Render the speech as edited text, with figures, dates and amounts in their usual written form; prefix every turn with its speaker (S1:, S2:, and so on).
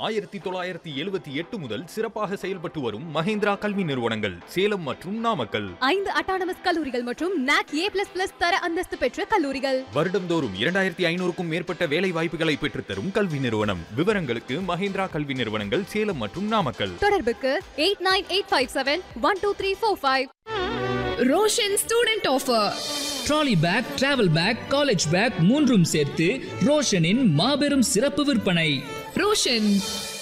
S1: 1978 முதல் சிறப்பாக செயல்பட்டு வரும் மஹேந்திரா கல்வி நிறுவனங்கள் சேலம் மற்றும் நாமக்கல்.
S2: 5 அட்டானமஸ் கல்லூரிகள் மற்றும் NAC A++ தர அந்தஸ்து பெற்ற கல்லூரிகள்.
S1: வருடம்தோறும் 2500க்கும் மேற்பட்ட வேலை வாய்ப்புகளை பெற்றுத்தரும் கல்வி நிறுவனம். விவரங்களுக்கு மஹேந்திரா கல்வி நிறுவனங்கள் சேலம் மற்றும் நாமக்கல்.
S2: தொடர்புக்கு 8985712345.
S3: Roshan student offer.
S4: Trolley bag, travel back, college back மூன்றும் சேர்த்து ரோஷனின் மாபெரும் சிறப்பு விற்பனை.
S3: ரோஷன்